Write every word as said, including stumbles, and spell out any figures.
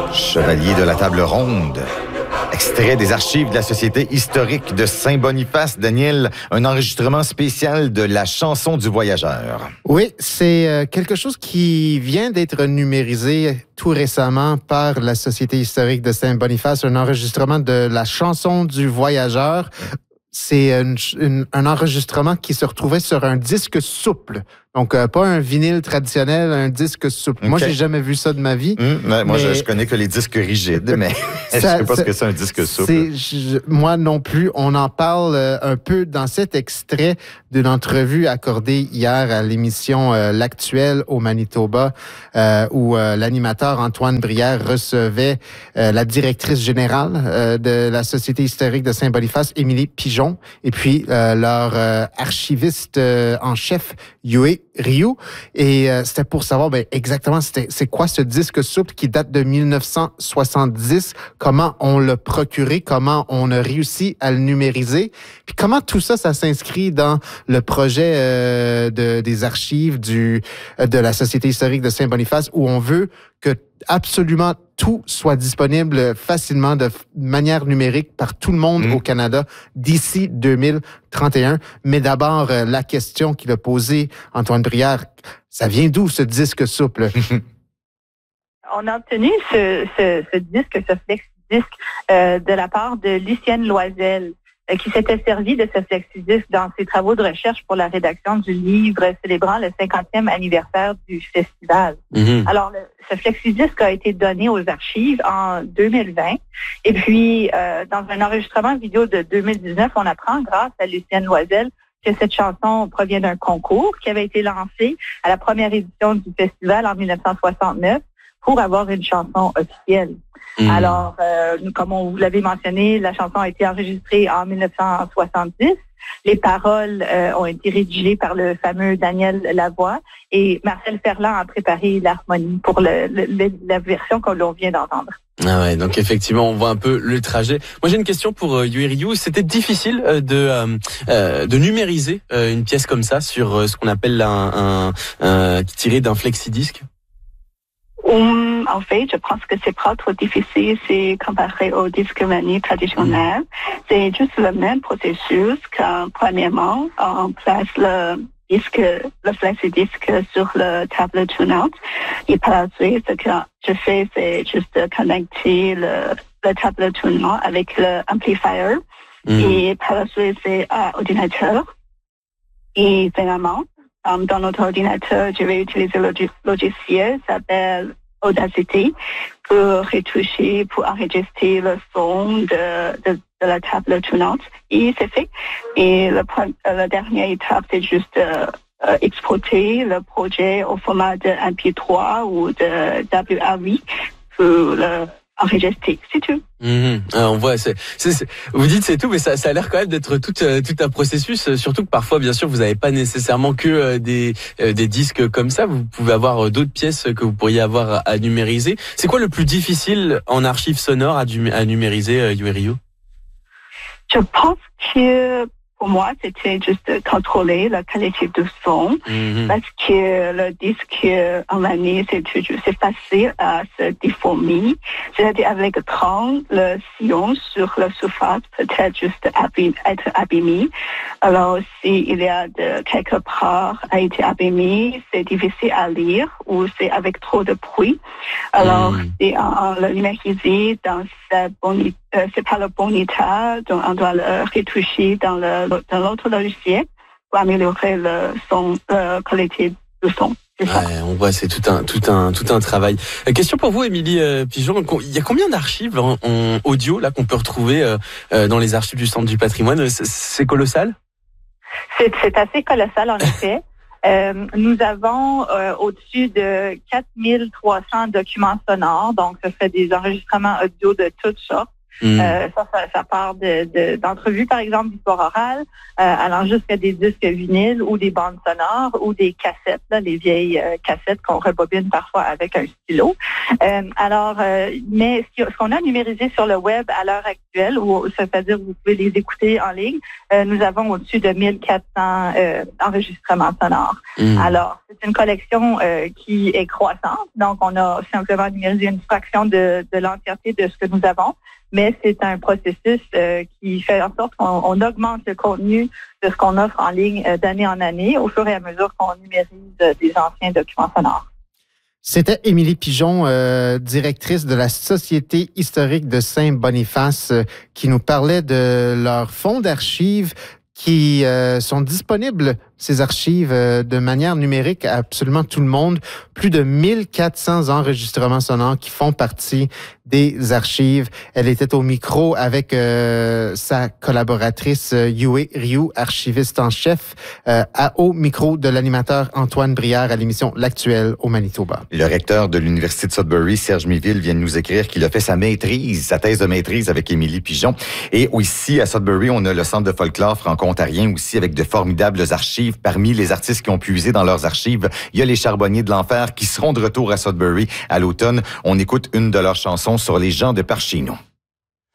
Chevalier de la table ronde. Extrait des archives de la Société historique de Saint-Boniface. Daniel, un enregistrement spécial de la chanson du voyageur. Oui, c'est euh, quelque chose qui vient d'être numérisé tout récemment par la Société historique de Saint-Boniface, un enregistrement de la chanson du voyageur. C'est une, une, un enregistrement qui se retrouvait sur un disque souple. Donc, euh, pas un vinyle traditionnel, un disque souple. Okay. Moi, j'ai jamais vu ça de ma vie. Mmh, moi, mais... je, je connais que les disques rigides, mais ça, je sais pas ce que c'est un disque souple. Je, moi non plus. On en parle euh, un peu dans cet extrait d'une entrevue accordée hier à l'émission euh, L'Actuel au Manitoba, euh, où euh, l'animateur Antoine Brière recevait euh, la directrice générale euh, de la Société historique de Saint-Boniface, Émilie Pigeon, et puis euh, leur euh, archiviste euh, en chef, Yue Ryu, et euh, c'était pour savoir ben, exactement c'était, c'est quoi ce disque souple qui date de dix-neuf cent soixante-dix, comment on l'a procuré, comment on a réussi à le numériser, puis comment tout ça, ça s'inscrit dans le projet euh, de, des archives du, de la Société historique de Saint-Boniface, où on veut que absolument tout soit disponible facilement de manière numérique par tout le monde mmh. au Canada d'ici deux mille trente et un. Mais d'abord, euh, la question qu'il a posée, Antoine Brière, ça vient d'où ce disque souple? On a obtenu ce, ce, ce disque, ce flexi-disque euh, de la part de Lucienne Loisel, euh, qui s'était servi de ce flexi-disque dans ses travaux de recherche pour la rédaction du livre célébrant le cinquantième anniversaire du festival. Mmh. Alors, le, ce flexi-disque a été donné aux archives en deux mille vingt. Et puis, euh, dans un enregistrement vidéo de deux mille dix-neuf, on apprend, grâce à Lucienne Loisel, que cette chanson provient d'un concours qui avait été lancé à la première édition du festival en dix-neuf cent soixante-neuf pour avoir une chanson officielle. Mmh. Alors, euh, comme on vous l'avait mentionné, la chanson a été enregistrée en dix-neuf cent soixante-dix. Les paroles euh, ont été rédigées par le fameux Daniel Lavoie et Marcel Ferland a préparé l'harmonie pour le, le, la version que l'on vient d'entendre. Ah ouais, donc effectivement, on voit un peu le trajet. Moi, j'ai une question pour euh, Yue Ryu. C'était difficile euh, de euh, euh, de numériser euh, une pièce comme ça sur euh, ce qu'on appelle un, un, un tiré d'un flexi-disque? Um, en fait, je pense que c'est pas trop difficile, c'est comparé au disque vinyle traditionnel. C'est juste le même processus que, premièrement, on place le disque, le flexi-disque sur le table tune-out. Et par la suite, ce que je fais, c'est juste connecter le, le table tune-out avec l'amplifier. Mm. Et par la suite, c'est à l'ordinateur. Et finalement, dans notre ordinateur, je vais utiliser le logiciel qui s'appelle Audacity pour retoucher, pour enregistrer le son de, de, de la table tournante. Et c'est fait. Et le, la dernière étape, c'est juste euh, exporter le projet au format de M P trois ou de W A V pour le enregistrer, c'est tout. Mmh. Ah, on voit, c'est, c'est, c'est, vous dites c'est tout, mais ça, ça a l'air quand même d'être tout, euh, tout un processus. Surtout que parfois, bien sûr, vous n'avez pas nécessairement que euh, des, euh, des disques comme ça. Vous pouvez avoir euh, d'autres pièces que vous pourriez avoir à, à numériser. C'est quoi le plus difficile en archives sonores à, à numériser, euh, Yue Ryu? Je pense que pour moi, c'était juste contrôler la qualité du son, mmh. parce que le disque en année, c'est toujours, c'est facile à se déformer. C'est-à-dire avec le temps, le sillon sur la surface peut-être juste abîme, être abîmé. Alors, s'il y a de quelque part a été abîmé, c'est difficile à lire ou c'est avec trop de bruit. Alors, mmh. c'est en le numériser dans sa bonne, euh, c'est pas le bon état, donc on doit le retoucher dans le dans l'autre logiciel pour améliorer le son, la qualité du son. Ouais, on voit, c'est tout un, tout un, tout un travail. Euh, question pour vous, Émilie euh, Pigeon. Il y a combien d'archives en, en audio là qu'on peut retrouver euh, euh, dans les archives du Centre du Patrimoine? C'est, c'est colossal. C'est, c'est assez colossal en effet. Euh, nous avons euh, au-dessus de quatre mille trois cents documents sonores, donc ce serait des enregistrements audio de toutes sortes. Mmh. Euh, ça, ça, ça part de, de, d'entrevues, par exemple, d'histoire orale, euh, allant jusqu'à des disques vinyles ou des bandes sonores ou des cassettes, là, les vieilles euh, cassettes qu'on rebobine parfois avec un stylo. Euh, alors, euh, mais ce qu'on a numérisé sur le web à l'heure actuelle, ou c'est-à-dire vous pouvez les écouter en ligne, euh, nous avons au-dessus de mille quatre cents euh, enregistrements sonores. Mmh. Alors, c'est une collection euh, qui est croissante, donc on a simplement numérisé une fraction de, de l'entièreté de ce que nous avons, mais c'est un processus euh, qui fait en sorte qu'on on augmente le contenu de ce qu'on offre en ligne euh, d'année en année au fur et à mesure qu'on numérise euh, des anciens documents sonores. C'était Émilie Pigeon, euh, directrice de la Société historique de Saint-Boniface, euh, qui nous parlait de leur fonds d'archives qui euh, sont disponibles, ces archives, euh, de manière numérique à absolument tout le monde. Plus de mille quatre cents enregistrements sonores qui font partie des archives. Elle était au micro avec euh, sa collaboratrice Yue Ryu, archiviste en chef, euh, à, au micro de l'animateur Antoine Brière à l'émission L'Actuel au Manitoba. Le recteur de l'Université de Sudbury, Serge Miville, vient de nous écrire qu'il a fait sa maîtrise, sa thèse de maîtrise avec Émilie Pigeon. Et ici, à Sudbury, on a le Centre de folklore franco-ontarien aussi avec de formidables archives. Parmi les artistes qui ont puisé dans leurs archives, il y a les Charbonniers de l'Enfer qui seront de retour à Sudbury à l'automne. On écoute une de leurs chansons sur les gens de par chez nous.